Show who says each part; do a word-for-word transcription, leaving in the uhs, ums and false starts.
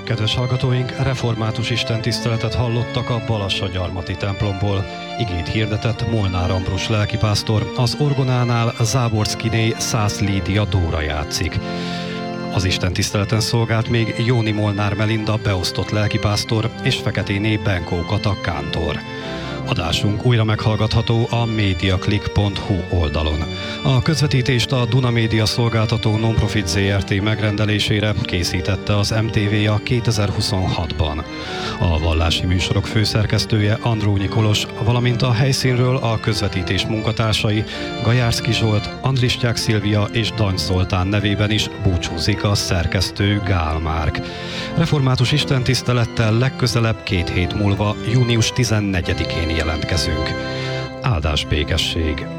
Speaker 1: Kedves hallgatóink, református istentiszteletet hallottak a Balassagyarmati templomból. Igét hirdetett Molnár Ambrus lelkipásztor, az orgonánál Záborszkiné Szász Lídia Dóra játszik. Az istentiszteleten szolgált még Jóni Molnár Melinda beosztott lelkipásztor és Feketéné Benkó Kata kántor. Adásunk újra meghallgatható a mediaclick pont hu oldalon. A közvetítést a Duna Média szolgáltató Nonprofit zé er té megrendelésére készítette az em té vé a kétezer-huszonhatban. A vallási műsorok főszerkesztője Andrónyi Kolos, valamint a helyszínről a közvetítés munkatársai Gajárszky Zsolt, Andrisztyák Szilvia és Dancs Zoltán nevében is búcsúzik a szerkesztő Gál Márk. Református istentisztelettel legközelebb két hét múlva, június tizennegyedikén jelentkezünk. Áldás békesség!